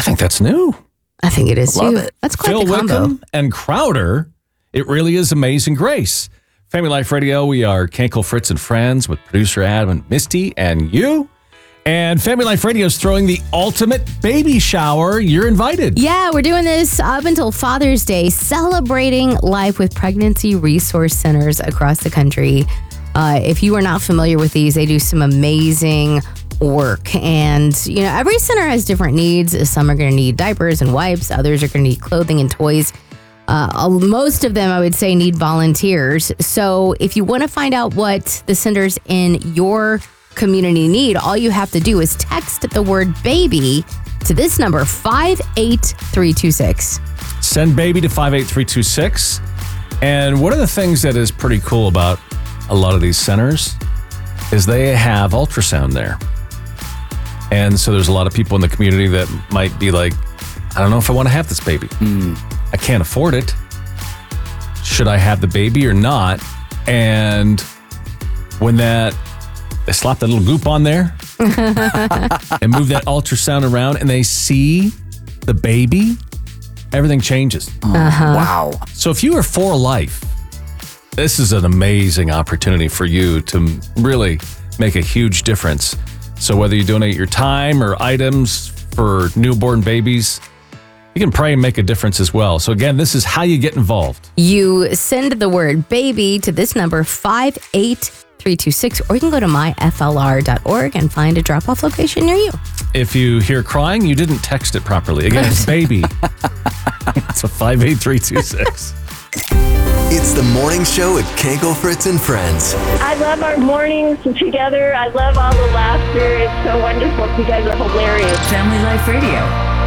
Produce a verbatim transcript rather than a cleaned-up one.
think that's new. I think it is Love too. it. That's quite Phil the combo. Wickham and Crowder. It really is Amazing Grace. Family Life Radio, we are Kenkel, Fritz, and Friends with producer Adam and Misty and you. And Family Life Radio is throwing the ultimate baby shower. You're invited. Yeah, we're doing this up until Father's Day, celebrating life with pregnancy resource centers across the country. Uh, if you are not familiar with these, they do some amazing work. And, you know, every center has different needs. Some are going to need diapers and wipes. Others are going to need clothing and toys. Uh, most of them, I would say, need volunteers. So if you want to find out what the centers in your community need, all you have to do is text the word baby to this number, five eight three two six. Send baby to five eight three two six. And one of the things that is pretty cool about a lot of these centers is they have ultrasound there. And so there's a lot of people in the community that might be like, I don't know if I want to have this baby. Mm. I can't afford it. Should I have the baby or not? And when that, they slap that little goop on there and move that ultrasound around and they see the baby, everything changes. Uh-huh. Wow. So if you are for life, this is an amazing opportunity for you to really make a huge difference. So whether you donate your time or items for newborn babies, you can pray and make a difference as well. So again, this is how you get involved. You send the word baby to this number, five eight three two six, or you can go to my f l r dot org and find a drop-off location near you. If you hear crying, you didn't text it properly. Again, it's baby. It's a five eight three two six. It's the morning show with Kenkel, Fritz, and Friends. I love our mornings together. I love all the laughter. It's so wonderful. You guys are hilarious. Family Life Radio.